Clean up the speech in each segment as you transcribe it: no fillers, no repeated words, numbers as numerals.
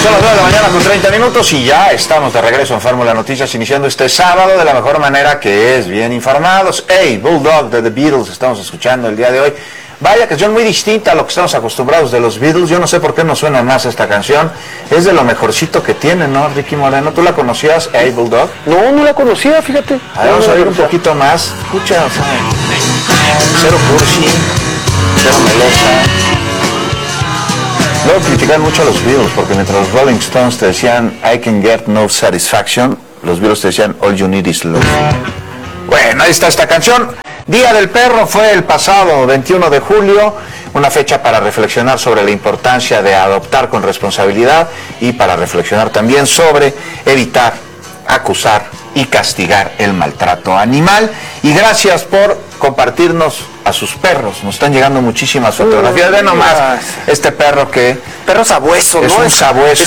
Son las 9 de la mañana con 30 minutos y ya estamos de regreso en Fórmula Noticias, iniciando este sábado de la mejor manera, que es bien informados. Hey, Bulldog de The Beatles estamos escuchando el día de hoy. Vaya canción muy distinta a lo que estamos acostumbrados de los Beatles. Yo no sé por qué no suena más esta canción. Es de lo mejorcito que tiene, ¿no, Ricky Moreno? ¿Tú la conocías, Hey, Bulldog? No, no la conocía, fíjate. A ver, vamos a oír un poquito más. Escucha, o sea, cero cursi, cero melosa. Luego critican mucho a los Beatles, porque mientras los Rolling Stones te decían I can get no satisfaction, los Beatles te decían all you need is love. Bueno, ahí está esta canción. Día del Perro fue el pasado 21 de julio, una fecha para reflexionar sobre la importancia de adoptar con responsabilidad y para reflexionar también sobre evitar, acusar y castigar el maltrato animal. Y gracias por compartirnos a sus perros. Nos están llegando muchísimas fotografías. Ve nomás este perro que... Perro sabueso, es ¿no? Un sabueso.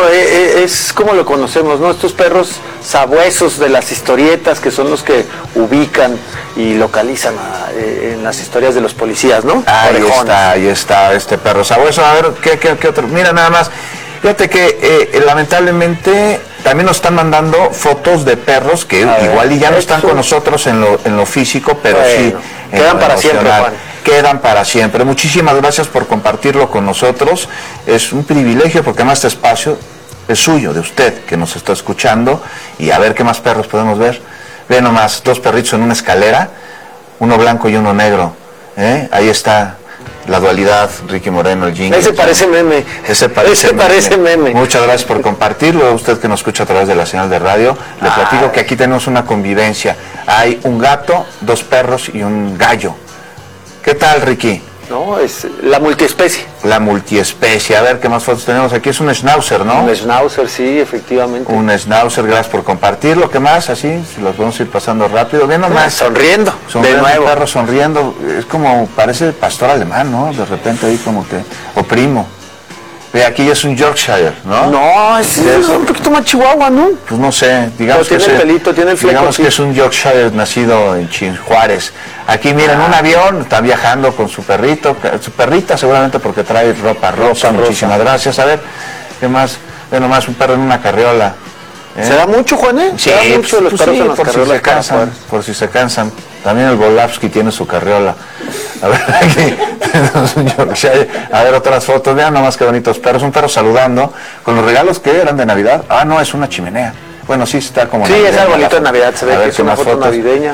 Es como lo conocemos, ¿no? Estos perros sabuesos de las historietas, que son los que ubican y localizan en las historias de los policías, ¿no? Ahí está este perro sabueso. A ver, ¿qué otro? Mira nada más. Fíjate que lamentablemente también nos están mandando fotos de perros que igual y ya no están con nosotros en lo físico, pero bueno, sí quedan para siempre, Juan. Quedan para siempre. Muchísimas gracias por compartirlo con nosotros. Es un privilegio porque además este espacio es suyo, de usted que nos está escuchando. Y a ver qué más perros podemos ver. Ve nomás, dos perritos en una escalera, uno blanco y uno negro. Ahí está la dualidad, Ricky Moreno, el jingle. Ese parece meme. Ese parece meme. Muchas gracias por compartirlo. Usted que nos escucha a través de la señal de radio, le platico que aquí tenemos una convivencia. Hay un gato, dos perros y un gallo. ¿Qué tal, Ricky? No, es la multiespecie. La multiespecie. A ver, ¿qué más fotos tenemos aquí? Es un schnauzer, ¿no? Un schnauzer, sí, efectivamente. Un schnauzer, gracias por compartirlo. ¿Qué más? Así, si los vamos a ir pasando rápido. Bien nomás. Sonriendo. De nuevo. Un perro sonriendo. Es como, parece pastor alemán, ¿no? De repente ahí como que, o primo. Ve, aquí ya es un Yorkshire, ¿no? No, es un poquito más chihuahua, ¿no? Pues no sé, digamos tiene el pelito, tiene el fleco. Digamos que es un Yorkshire nacido en Juárez. Aquí miren, un avión, está viajando con su perrito, su perrita seguramente porque trae ropa rosa. Muchísimas gracias. A ver, ¿qué más? Ve nomás, un perro en una carriola. ¿Se da mucho, Juan? Sí, ¿Se da mucho los perros en las carriolas? Por si se cansan. También el Volavsky tiene su carriola. A ver, aquí tenemos un Yorkshire. A ver, otras fotos. Vean nomás qué bonitos perros. Un perro saludando con los regalos que eran de Navidad. Ah, no, es una chimenea. Bueno, sí está como... Sí, es algo bonito de Navidad. Se ve que es una foto navideña.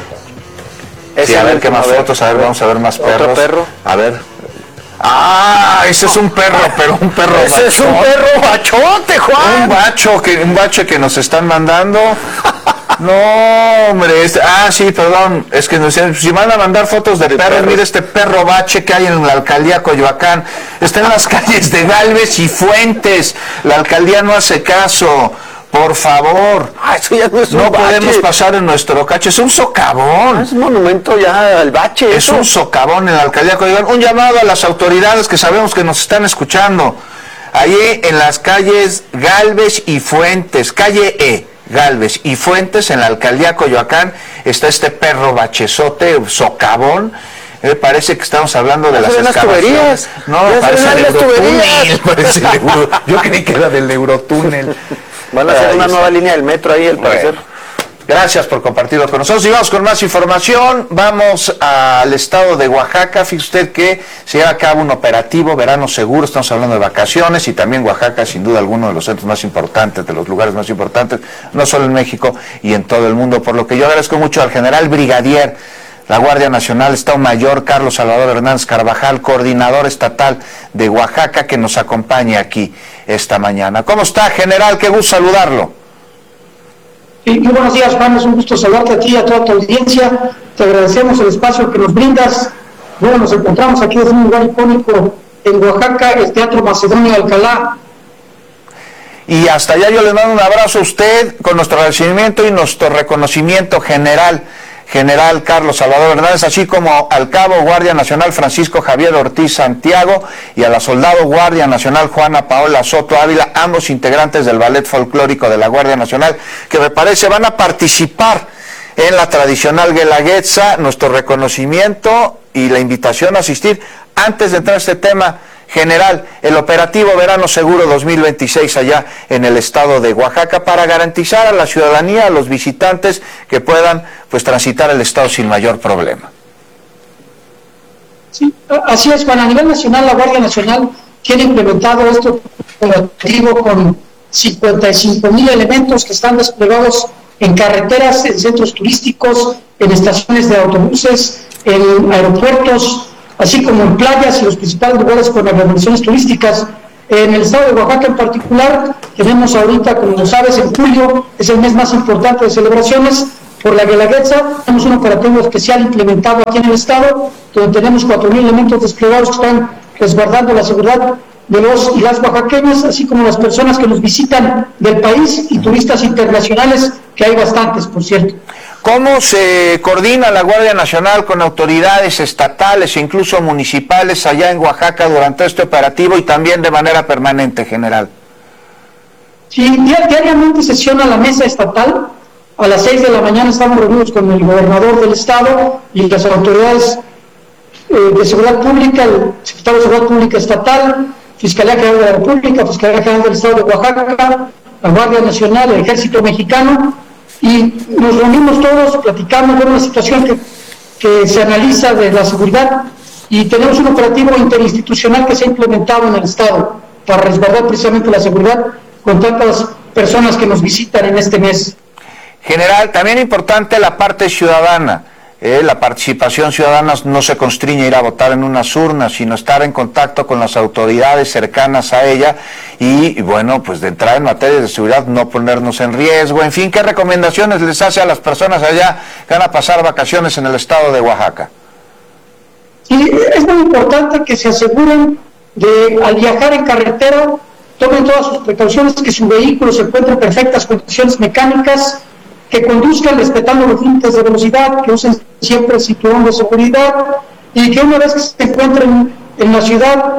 Sí, a ver qué más fotos. A ver, vamos a ver más perros. ¿Otro perro? A ver. ¡Ah! Ese es un perro, pero un perro ¡Ese bachón. Es un perro bachote, Juan! Un bache que nos están mandando. No, hombre, sí, perdón, es que si van a mandar fotos de perros, mire este perro bache que hay en la alcaldía Coyoacán, está en las calles de Gálvez y Fuentes, la alcaldía no hace caso, por favor, eso ya no es un no bache. Podemos pasar en nuestro cacho, es un socavón. Es un monumento ya al bache. Es un socavón en la alcaldía Coyoacán, un llamado a las autoridades que sabemos que nos están escuchando, allí en las calles Gálvez y Fuentes, calle Gálvez y Fuentes, en la alcaldía Coyoacán, está este perro bachezote, socavón. Parece que estamos hablando de las excavaciones. No, parece el Eurotúnel. Yo creí que era del Eurotúnel. Van a hacer una nueva línea del metro ahí, al parecer. Gracias por compartirlo con nosotros. Y vamos con más información. Vamos al estado de Oaxaca. Fíjese usted que se lleva a cabo un operativo Verano Seguro. Estamos hablando de vacaciones y también Oaxaca, sin duda alguno, de los centros más importantes, de los lugares más importantes, no solo en México y en todo el mundo. Por lo que yo agradezco mucho al general brigadier, la Guardia Nacional, Estado Mayor, Carlos Salvador Hernández Carvajal, coordinador estatal de Oaxaca, que nos acompaña aquí esta mañana. ¿Cómo está, general? Qué gusto saludarlo. Sí, muy buenos días, Juan, es un gusto saludarte a ti y a toda tu audiencia. Te agradecemos el espacio que nos brindas. Bueno, nos encontramos aquí desde un lugar icónico en Oaxaca, el Teatro Macedonio de Alcalá. Y hasta allá yo le mando un abrazo a usted con nuestro agradecimiento y nuestro reconocimiento general Carlos Salvador Hernández, así como al cabo Guardia Nacional Francisco Javier Ortiz Santiago y a la soldado Guardia Nacional Juana Paola Soto Ávila, ambos integrantes del Ballet Folclórico de la Guardia Nacional, que me parece van a participar en la tradicional Guelaguetza. Nuestro reconocimiento y la invitación a asistir. Antes de entrar a este tema, General, el operativo Verano Seguro 2026 allá en el estado de Oaxaca para garantizar a la ciudadanía, a los visitantes que puedan pues transitar el estado sin mayor problema. Sí, así es, Juan. A nivel nacional, la Guardia Nacional tiene implementado este operativo con 55,000 elementos que están desplegados en carreteras, en centros turísticos, en estaciones de autobuses, en aeropuertos, así como en playas y los principales lugares con aglomeraciones turísticas. En el estado de Oaxaca en particular, tenemos ahorita, como lo sabes, en julio, es el mes más importante de celebraciones, por la Guelaguetza, tenemos un operativo especial implementado aquí en el estado, donde tenemos 4,000 elementos desplegados que están resguardando la seguridad de los y las oaxaqueñas, así como las personas que nos visitan del país y turistas internacionales, que hay bastantes, por cierto. ¿Cómo se coordina la Guardia Nacional con autoridades estatales e incluso municipales allá en Oaxaca durante este operativo y también de manera permanente, general? Sí, diariamente sesiona la mesa estatal. A las 6 de la mañana estamos reunidos con el gobernador del estado y las autoridades de seguridad pública, el secretario de Seguridad Pública Estatal, Fiscalía General de la República, Fiscalía General del Estado de Oaxaca, la Guardia Nacional, el Ejército Mexicano, y nos reunimos todos, platicamos de una situación que se analiza de la seguridad, y tenemos un operativo interinstitucional que se ha implementado en el estado para resguardar precisamente la seguridad con tantas personas que nos visitan en este mes. General, también importante la parte ciudadana. La participación ciudadana no se constriñe a ir a votar en unas urnas, sino estar en contacto con las autoridades cercanas a ella y bueno, pues de entrar en materia de seguridad, no ponernos en riesgo. En fin, ¿qué recomendaciones les hace a las personas allá que van a pasar vacaciones en el estado de Oaxaca? Sí, es muy importante que se aseguren de, al viajar en carretera, tomen todas sus precauciones, que su vehículo se encuentre en perfectas condiciones mecánicas, que conduzcan respetando los límites de velocidad, que usen siempre el cinturón de seguridad y que una vez que se encuentren en la ciudad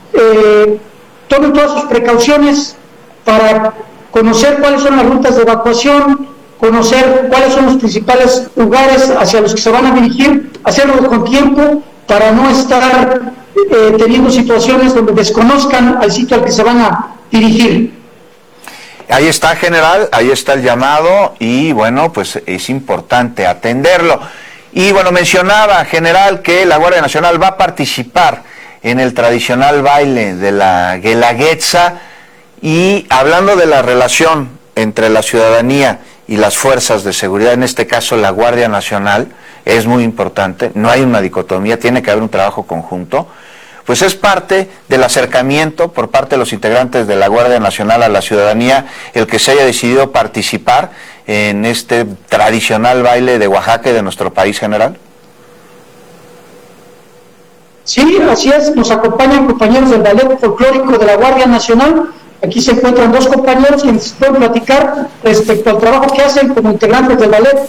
tomen todas sus precauciones para conocer cuáles son las rutas de evacuación, conocer cuáles son los principales lugares hacia los que se van a dirigir, hacerlo con tiempo para no estar teniendo situaciones donde desconozcan al sitio al que se van a dirigir. Ahí está, general, ahí está el llamado y bueno, pues es importante atenderlo. Y bueno, mencionaba, general, que la Guardia Nacional va a participar en el tradicional baile de la Guelaguetza y hablando de la relación entre la ciudadanía y las fuerzas de seguridad, en este caso la Guardia Nacional, es muy importante, no hay una dicotomía, tiene que haber un trabajo conjunto. Pues es parte del acercamiento por parte de los integrantes de la Guardia Nacional a la ciudadanía el que se haya decidido participar en este tradicional baile de Oaxaca y de nuestro país, general. Sí, así es, nos acompañan compañeros del Ballet Folclórico de la Guardia Nacional. Aquí se encuentran dos compañeros quienes pueden platicar respecto al trabajo que hacen como integrantes del ballet.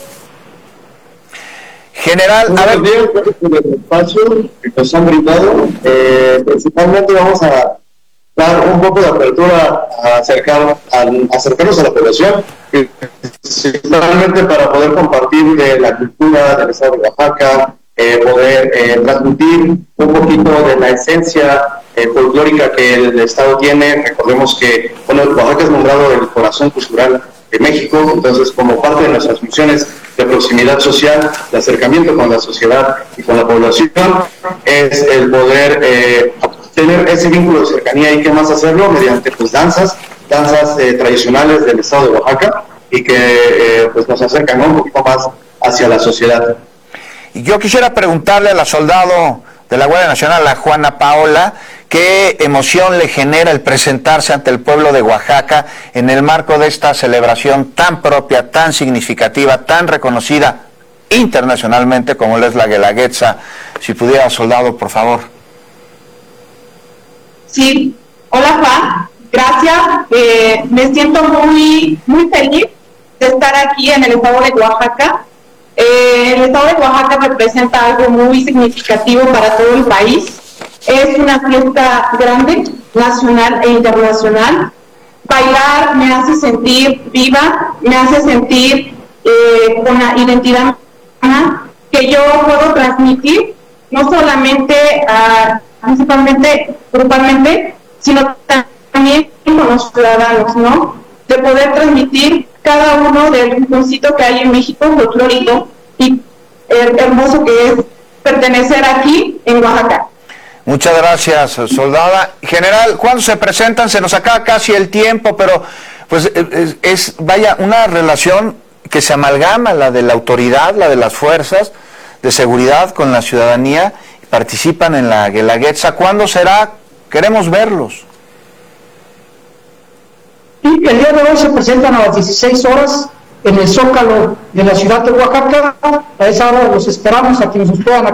General, a ver. Buenos días, gracias por el espacio que nos han brindado. Principalmente vamos a dar un poco de apertura a acercarnos a la población, principalmente para poder compartir de la cultura del estado de Oaxaca, poder transmitir un poquito de la esencia folclórica que el estado tiene. Recordemos que Oaxaca es nombrado el corazón cultural de México, entonces como parte de nuestras funciones de proximidad social, de acercamiento con la sociedad y con la población, es el poder tener ese vínculo de cercanía y qué más hacerlo mediante pues danzas tradicionales del estado de Oaxaca y que pues nos acercan un poquito más hacia la sociedad. Yo quisiera preguntarle a la soldado de la Guardia Nacional, a Juana Paola, ¿qué emoción le genera el presentarse ante el pueblo de Oaxaca en el marco de esta celebración tan propia, tan significativa, tan reconocida internacionalmente como lo es la Guelaguetza? Si pudiera, soldado, por favor. Sí, hola Juan, gracias. Me siento muy feliz de estar aquí en el estado de Oaxaca. El estado de Oaxaca representa algo muy significativo para todo el país. Es una fiesta grande, nacional e internacional. Bailar me hace sentir viva, me hace sentir con la identidad que yo puedo transmitir no solamente a principalmente, grupalmente, sino también con los ciudadanos, ¿no? De poder transmitir cada uno del rinconcito que hay en México, folclórico, y hermoso que es pertenecer aquí en Oaxaca. Muchas gracias, soldada. General, ¿cuándo se presentan? Se nos acaba casi el tiempo, pero pues es vaya, una relación que se amalgama, la de la autoridad, la de las fuerzas de seguridad con la ciudadanía, participan en la Guelaguetza. ¿Cuándo será? Queremos verlos. Y el día de hoy se presentan a las 16 horas en el Zócalo de la ciudad de Oaxaca. A esa hora los esperamos a quienes nos puedan